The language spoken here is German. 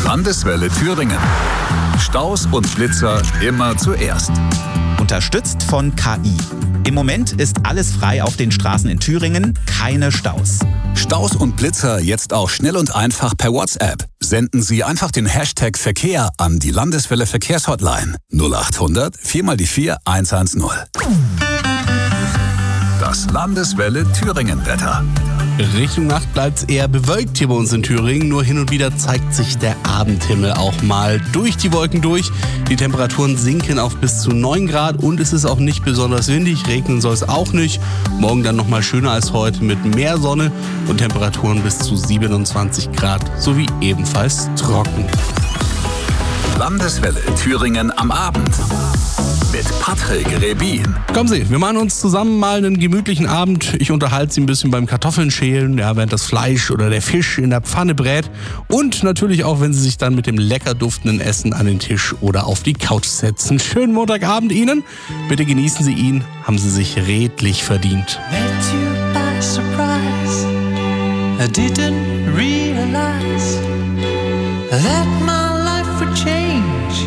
Landeswelle Thüringen. Staus und Blitzer immer zuerst. Unterstützt von KI. Im Moment ist alles frei auf den Straßen in Thüringen, keine Staus. Staus und Blitzer jetzt auch schnell und einfach per WhatsApp. Senden Sie einfach den Hashtag Verkehr an die Landeswelle Verkehrshotline 0800 4x4 110. Das Landeswelle Thüringen-Wetter. Richtung Nacht bleibt es eher bewölkt hier bei uns in Thüringen. Nur hin und wieder zeigt sich der Abendhimmel auch mal durch die Wolken durch. Die Temperaturen sinken auf bis zu 9 Grad und es ist auch nicht besonders windig. Regnen soll es auch nicht. Morgen dann nochmal schöner als heute mit mehr Sonne und Temperaturen bis zu 27 Grad sowie ebenfalls trocken. Landeswelle Thüringen am Abend. Mit Patrick Rebin. Kommen Sie, wir machen uns zusammen mal einen gemütlichen Abend. Ich unterhalte Sie ein bisschen beim Kartoffeln schälen, während das Fleisch oder der Fisch in der Pfanne brät. Und natürlich auch, wenn Sie sich dann mit dem lecker duftenden Essen an den Tisch oder auf die Couch setzen. Schönen Montagabend Ihnen. Bitte genießen Sie ihn. Haben Sie sich redlich verdient. Met you by surprise. I didn't realize that my life would change